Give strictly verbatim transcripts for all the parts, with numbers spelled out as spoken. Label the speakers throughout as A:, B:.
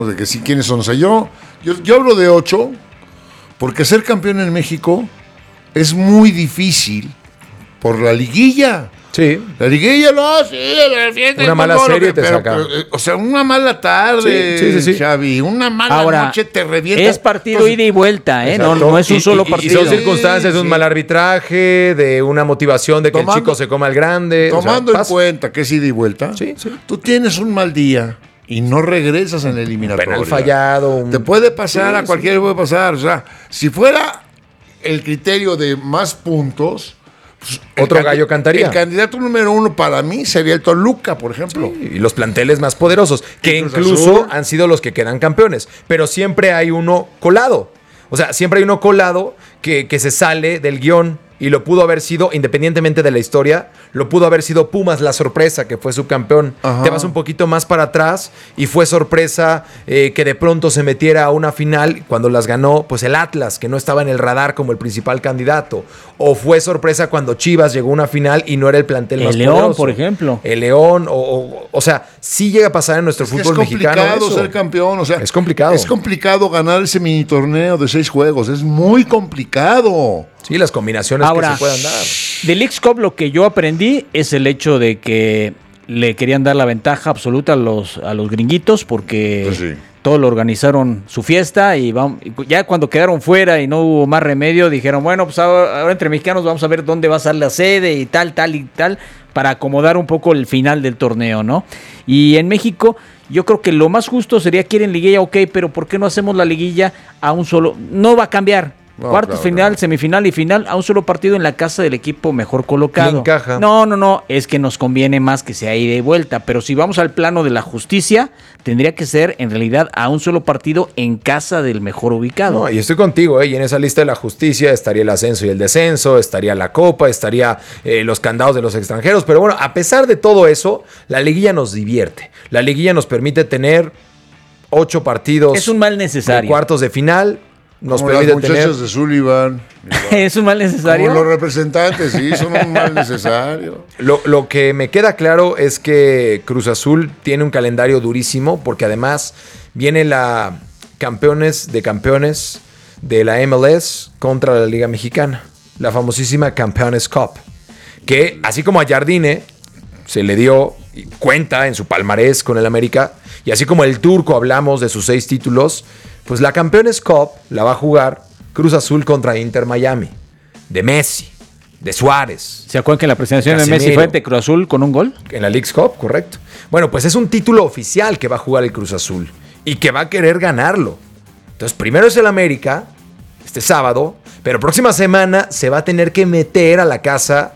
A: de que sí, ¿quiénes son? O sea, yo, yo, yo hablo de ocho, porque ser campeón en México es muy difícil por la liguilla.
B: Sí.
A: La liguilla, no, sí, la fiesta.
B: Una mala serie te saca.
A: Pero, o sea, una mala tarde,
B: sí, sí, sí, sí.
A: Xavi, una mala
C: Ahora,
A: noche te revienta.
C: Es partido
A: Entonces,
C: ida y vuelta, ¿eh? No,
B: Exacto.
C: no es un
B: Y-
C: solo
B: y- y
C: partido.
B: son circunstancias de un
A: Sí,
B: mal
A: sí.
B: arbitraje, de una motivación de que
A: Tomando-
B: el chico se coma al grande.
A: Tomando
B: o sea,
A: en
B: pasa.
A: cuenta que es ida y vuelta,
B: Sí, sí.
A: tú tienes un mal día y no regresas en la eliminatoria.
B: Penal fallado. un-
A: Te puede pasar,
B: Sí,
A: a cualquiera le puede pasar. O sea, si fuera el criterio de más puntos, pues, el
B: Otro
A: candi-
B: gallo cantaría.
A: El candidato número uno para mí sería el Toluca, por ejemplo.
B: Y los planteles más poderosos, que
A: Y Cruz
B: incluso
A: Azul.
B: han sido los que quedan campeones. Pero siempre hay uno colado. O sea, siempre hay uno colado que, que se sale del guión. Y lo pudo haber sido, independientemente de la historia, lo pudo haber sido Pumas la sorpresa, que fue subcampeón.
A: Ajá.
B: Te vas un poquito más para atrás y fue sorpresa eh, que de pronto se metiera a una final cuando las ganó pues el Atlas, que no estaba en el radar como el principal candidato. O fue sorpresa cuando Chivas llegó a una final y no era el plantel
C: El
B: más
C: León,
B: poderoso.
C: por ejemplo.
B: El León, o, o, o sea, sí llega a pasar en nuestro
A: Es que
B: fútbol
A: es complicado
B: mexicano eso.
A: ser campeón, o sea,
B: Es complicado.
A: Es complicado ganar ese mini torneo de seis juegos, es muy complicado.
B: Sí, las combinaciones
C: Ahora,
B: que se puedan dar.
C: del Leagues Cup lo que yo aprendí es el hecho de que le querían dar la ventaja absoluta a los, a los gringuitos porque
A: Pues sí.
C: todos lo organizaron su fiesta y vamos, ya cuando quedaron fuera y no hubo más remedio, dijeron, bueno, pues ahora, ahora entre mexicanos vamos a ver dónde va a ser la sede y tal, tal y tal, para acomodar un poco el final del torneo, ¿no? Y en México yo creo que lo más justo sería que en liguilla, ok, pero ¿por qué no hacemos la liguilla a un solo? No va a cambiar.
A: No,
C: Cuartos,
A: claro,
C: final,
A: claro.
C: semifinal y final a un solo partido en la casa del equipo mejor colocado.
B: Le encaja.
C: No, no, no, es que nos conviene más que sea ida y vuelta, pero si vamos al plano de la justicia, tendría que ser en realidad a un solo partido en casa del mejor ubicado.
B: No, y estoy contigo, ¿eh? Y en esa lista de la justicia estaría el ascenso y el descenso, estaría la copa, estaría eh, los candados de los extranjeros. Pero bueno, a pesar de todo eso, la liguilla nos divierte. La liguilla nos permite tener ocho partidos
C: Es un mal
B: de
C: necesario.
B: cuartos de final. Nos
A: Como las
B: permite tener.
A: muchachas de Sullivan.
C: Es un mal necesario.
A: Como los representantes, sí, son un mal necesario.
B: Lo, lo que me queda claro es que Cruz Azul tiene un calendario durísimo porque además viene la campeones de campeones de la M L S contra la Liga Mexicana, la famosísima Campeones Cup, que así como a Jardine se le dio cuenta en su palmarés con el América, y así como el turco hablamos de sus seis títulos, pues la Campeones Cup la va a jugar Cruz Azul contra Inter Miami, de Messi, de Suárez.
C: ¿Se acuerdan que la presentación de
B: Casemiro.
C: Messi fue ante Cruz Azul con un gol?
B: En la Leagues Cup, correcto. Bueno, pues es un título oficial que va a jugar el Cruz Azul y que va a querer ganarlo. Entonces, primero es el América, este sábado, pero próxima semana se va a tener que meter a la casa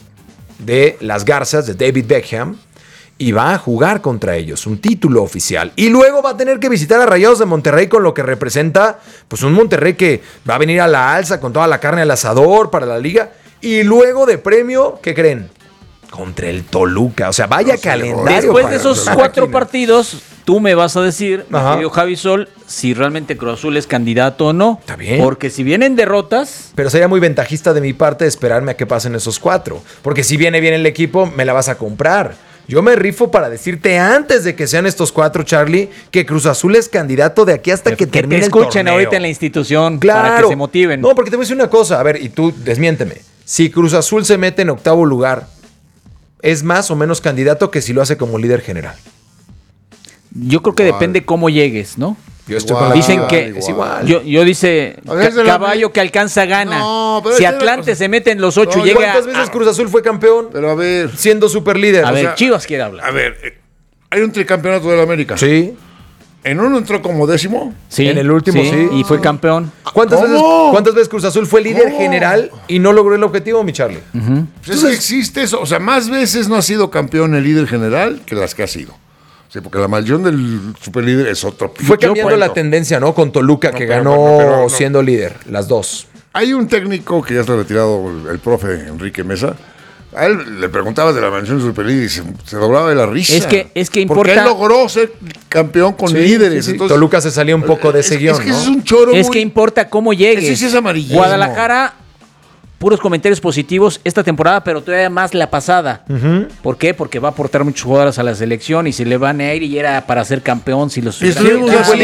B: de las Garzas de David Beckham y va a jugar contra ellos, un título oficial. Y luego va a tener que visitar a Rayados de Monterrey con lo que representa, pues un Monterrey que va a venir a la alza con toda la carne al asador para la liga. Y luego de premio, ¿qué creen? Contra el Toluca. O sea, vaya
A: No, sí,
B: calendario.
C: Después
B: para
C: de esos
B: la
C: cuatro
B: máquina.
C: partidos, tú me vas a decir, mi
B: Ajá.
C: querido Javi Sol, si realmente Cruz Azul es candidato o no.
B: Está bien.
C: Porque si vienen derrotas,
B: Pero sería muy ventajista de mi parte esperarme a que pasen esos cuatro. Porque si viene bien el equipo, me la vas a comprar. Yo me rifo para decirte antes de que sean estos cuatro, Charlie, que Cruz Azul es candidato de aquí hasta que,
C: que te
B: termine el
C: escuchen
B: torneo.
C: ahorita en la institución
B: Claro.
C: para que se motiven.
B: No, porque te voy a decir una cosa. A ver, y tú desmiénteme. Si Cruz Azul se mete en octavo lugar, ¿es más o menos candidato que si lo hace como líder general?
C: Yo creo que
A: Igual.
C: depende cómo llegues, ¿no?
B: Yo estoy
A: Igual,
B: con la
C: Dicen
B: chiva.
C: que-
B: es igual.
C: Yo, yo dice,
A: A ver,
C: ca-
A: de la-
C: caballo que alcanza gana.
A: No, pero
C: si
A: esta es la
C: Atlante
A: cosa.
C: se mete en los ocho
A: No,
C: y llega
B: ¿Cuántas veces
C: a-
B: Cruz Azul fue campeón
A: Pero a ver,
B: siendo super líder?
C: A
B: O
C: ver,
B: sea,
C: Chivas quiere hablar.
A: a ver, eh, hay un tricampeonato de la América.
B: sí.
A: En uno entró como décimo.
C: Sí,
B: en el último, sí.
C: Y fue campeón.
B: ¿Cuántas
A: ¿Cómo?
B: veces, ¿Cuántas veces Cruz Azul fue líder
A: ¿Cómo?
B: general y no logró el objetivo, mi Charlie?
A: Pues es que existe eso. O sea, más veces no ha sido campeón el líder general que las que ha sido. O sea, porque la maldición del superlíder es otro.
B: Fue
A: pinche
B: cambiando
A: cuento.
B: la tendencia, ¿no? Con Toluca,
A: No,
B: que
A: pero,
B: ganó
A: pero, pero, no.
B: siendo líder, las dos.
A: Hay un técnico que ya está retirado, el, el profe Enrique Mesa. A él le preguntabas de la maldición del superlíder y se, se doblaba de la risa.
C: Es que- es que
A: Porque
C: importa-
A: él logró ser campeón con
B: Sí,
A: líderes.
B: sí, sí.
A: Entonces,
B: Toluca se salió un poco de ese
A: es,
B: guión,
A: es que
B: ¿no?
A: ese es un choro
C: Es
A: muy-
C: que importa cómo llegues.
A: Ese sí es amarillismo.
C: Guadalajara puros comentarios positivos esta temporada, pero todavía más la pasada.
B: Uh-huh.
C: ¿Por qué? Porque va a aportar muchos jugadores a la selección y se le van a ir y era para ser campeón si los...
A: Estuvimos
B: ¿Quién fue el